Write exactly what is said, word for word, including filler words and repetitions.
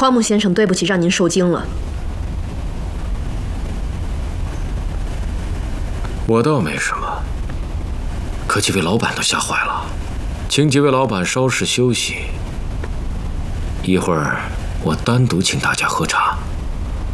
花木先生，对不起，让您受惊了。 我倒没什么，可几位老板都吓坏了，请几位老板稍事休息，一会儿我单独请大家喝茶。